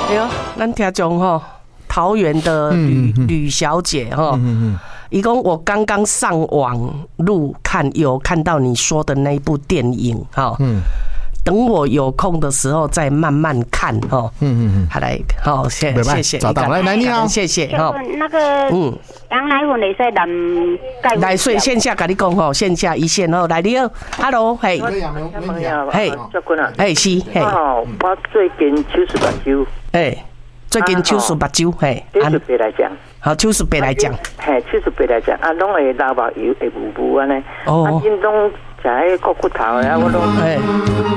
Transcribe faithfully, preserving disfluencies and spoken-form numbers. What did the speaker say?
哎呦，咱听众吼，桃园的吕吕小姐哈，一共我刚刚上网路看，有看到你说的那一部电影哈。嗯。等我有空的时候再慢慢看哦。嗯嗯嗯，好来，好，谢谢谢， 找到来来你好， 谢谢哈。 那个嗯，羊奶粉会使南来，所以线下跟你讲吼，线下一线哦，来你好 ，Hello， 嘿， 嘿，祝君啊， 嘿是，嘿， 哦，我最近手术目睭， 哎，最近手术目睭，嘿， 手术白来讲， 好，手术白来讲， 嘿，手术白来讲，啊，拢会流目油，会糊糊安尼，哦，啊，因拢食迄个骨头啊，我拢。